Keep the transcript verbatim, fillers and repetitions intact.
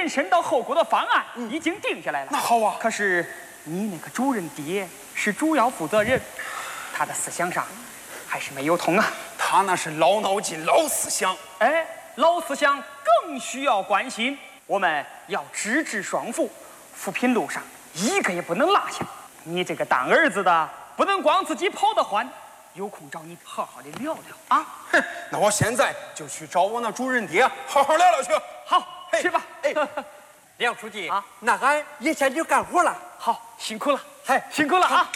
延伸到后果的方案已经定下来了。 那好啊。 可是你那个主任爹是主要负责人，他的思想上还是没有通啊。 他那是老脑筋、老思想。 哎，老思想更需要关心。我们要直至双扶，扶贫路上一个也不能落下。你这个当儿子的，不能光自己跑得欢，有空找你好好的聊聊啊。 哼，那我现在就去找我那主任爹，好好聊聊去。 好，去吧。 哎，梁书记啊， 那俺也先去干活了。 好，辛苦了， 嗨， 辛苦了啊。